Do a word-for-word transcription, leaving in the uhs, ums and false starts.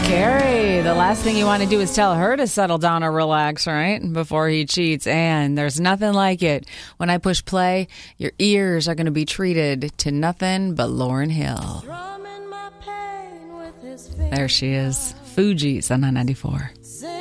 Carrie, the last thing you want to do is tell her to settle down or relax, right? Before he cheats. And there's nothing like it. When I push play, your ears are going to be treated to nothing but Lauryn Hill. There she is. Fugees on nine ninety-four.